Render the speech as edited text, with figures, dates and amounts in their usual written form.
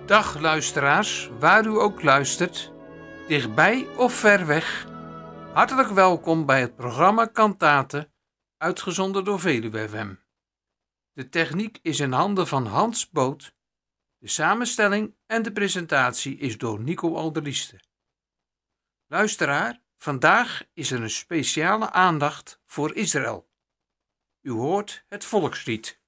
Dag luisteraars, waar u ook luistert, dichtbij of ver weg. Hartelijk welkom bij het programma Kantaten, uitgezonden door Veluwe FM. De techniek is in handen van Hans Boot. De samenstelling en de presentatie is door Nico Alderieste. Luisteraar, vandaag is er een speciale aandacht voor Israël. U hoort het volkslied.